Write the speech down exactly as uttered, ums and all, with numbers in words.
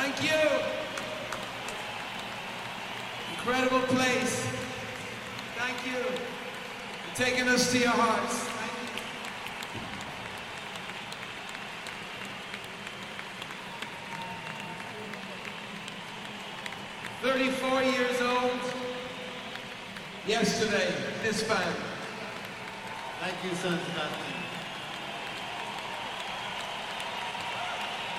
Thank you. Incredible place. Thank you for taking us to your hearts. Thank you. thirty-four years old. Yesterday, this band. Thank you, San Sebastian.